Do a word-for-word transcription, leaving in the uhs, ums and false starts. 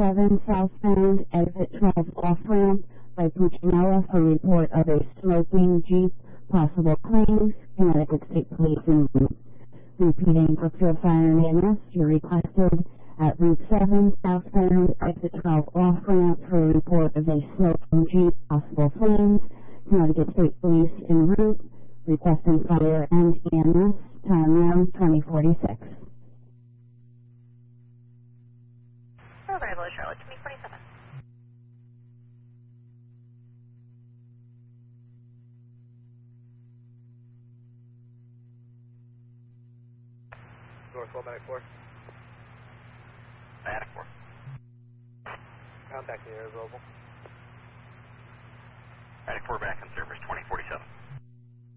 seven southbound, exit twelve off-ramp by Puccinella for report of a smoking Jeep, possible claims, Connecticut State Police en route. Repeating, Brookfield Fire and E M S, you're requested at Route seven southbound, exit twelve off-ramp for a report of a smoking Jeep, possible flames, Connecticut State Police en route, requesting fire and E M S, time now twenty forty-six. Bravo, Charlotte, twenty forty-seven. Northwell, Medic four. Medic four. Contact the air available. Medic four back in service.